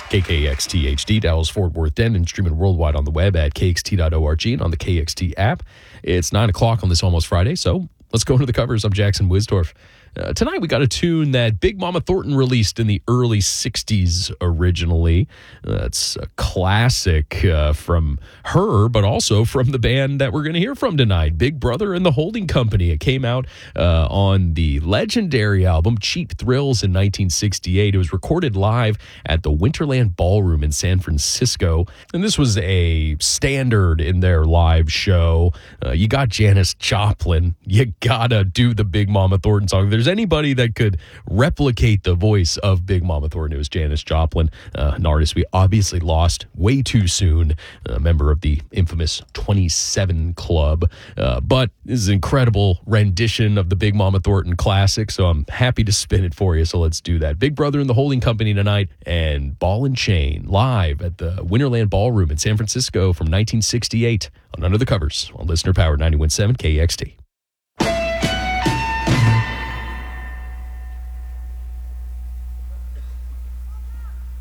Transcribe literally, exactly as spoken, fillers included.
K K X T H D, Dallas, Fort Worth, Denton, streaming worldwide on the web at K X T dot org and on the K X T app. It's nine o'clock on this almost Friday, so let's go into the covers. I'm Jackson Wisdorf. Uh, tonight we got a tune that Big Mama Thornton released in the early sixties originally. That's a classic uh, from her, but also from the band that we're going to hear from tonight, Big Brother and the Holding Company. It came out uh, on the legendary album Cheap Thrills in nineteen sixty-eight. It was recorded live at the Winterland Ballroom in San Francisco, and this was a standard in their live show. Uh, you got Janis Joplin. You gotta do the Big Mama Thornton song. There's anybody that could replicate the voice of Big Mama Thornton, it was Janis Joplin, uh, an artist we obviously lost way too soon, a member of the infamous twenty-seven Club. Uh, but this is an incredible rendition of the Big Mama Thornton classic, so I'm happy to spin it for you. So let's do that. Big Brother and the Holding Company tonight, and Ball and Chain live at the Winterland Ballroom in San Francisco from nineteen sixty-eight on Under the Covers on Listener Power ninety-one point seven K X T.